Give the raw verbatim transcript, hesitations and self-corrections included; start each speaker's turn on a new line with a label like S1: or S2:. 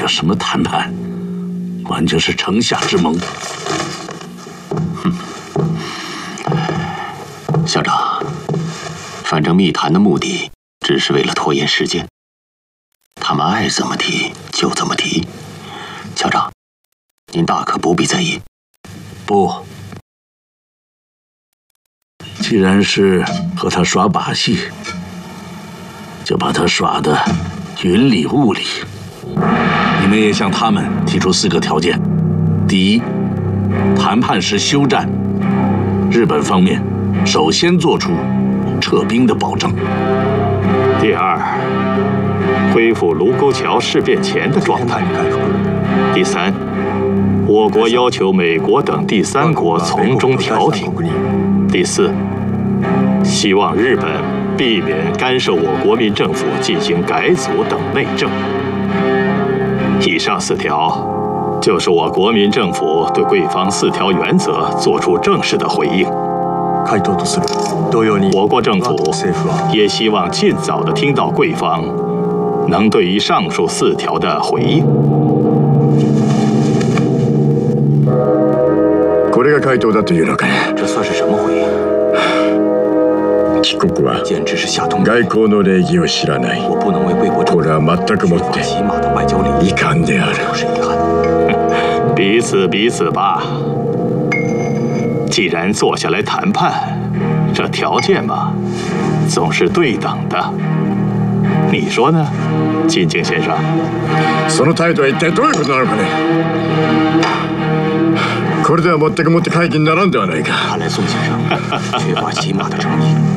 S1: 叫什么谈判？完全是城下之盟。
S2: 哼，校长，反正密谈的目的只是为了拖延时间，他们爱怎么提就怎么提。校长，您大可不必在意。
S1: 不，既然是和他耍把戏，就把他耍得云里雾里。你们也向他们提出四个条件：第一，谈判时休战，日本方面首先做出撤兵的保证；
S3: 第二，恢复卢沟桥事变前的状态；第三，我国要求美国等第三国从中调停；第四，希望日本避免干涉我国民政府进行改组等内政。以上四条，就是我国民政府对贵方四条原则作出正式的回应。我国政府也希望尽早的听到贵方能对于上述四条的回应。
S2: 这算是什么回应？
S4: 帰国は
S2: 简直是下通
S4: 外交の礼儀を知らない。
S2: 我不能为贵国政府
S4: これは全くもって
S2: 起码的外交礼仪
S4: 遺憾である。
S2: 是遗憾。
S3: 彼此彼此吧。既然坐下来谈判，这条件嘛，总是对等的。你说呢，金井先生？
S4: その態度は一体どういうことなのかね。これでは全くもって会議にならんではないか。
S2: 看来宋先生缺乏起码的诚意。